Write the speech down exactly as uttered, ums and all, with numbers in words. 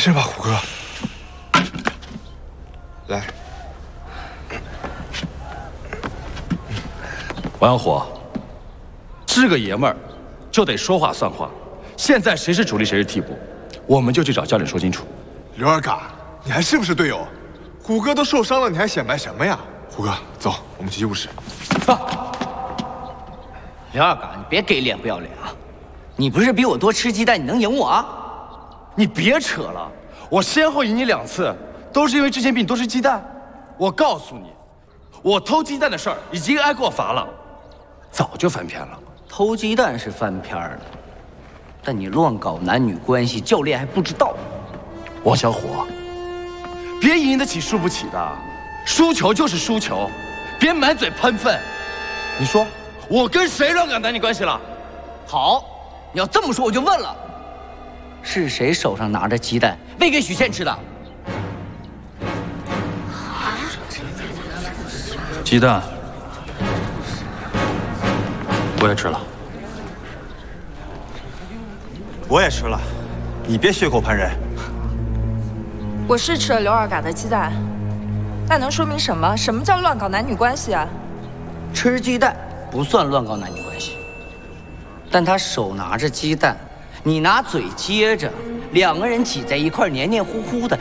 事吧，虎哥？来， 王小虎，是个爷们儿，就得说话算话。现在谁是主力，谁是替补，我们就去找教练说清楚。 刘二嘎，你还是不是队友？虎哥都受伤了，你还显摆什么呀？虎哥，走，我们去医务室。 啊！刘二嘎，你别给脸不要脸啊！你不是比我多吃鸡蛋，你能赢我啊？ 你别扯了，我先后赢你两次，都是因为之前比你多吃鸡蛋。我告诉你，我偷鸡蛋的事儿已经挨过罚了，早就翻篇了。 偷鸡蛋是翻篇了，但你乱搞男女关系，教练还不知道。 王小虎，别赢得起输不起的，输球就是输球，别满嘴喷粪。你说我跟谁乱搞男女关系了？ 好，你要这么说，我就问了，是谁手上拿着鸡蛋喂给许倩吃的？ 鸡蛋我也吃了， 我也吃了，你别血口喷人。 我是吃了刘二嘎的鸡蛋，那能说明什么？什么叫乱搞男女关系啊？ 吃鸡蛋不算乱搞男女关系，但他手拿着鸡蛋，你拿嘴接着，两个人挤在一块黏黏糊糊的，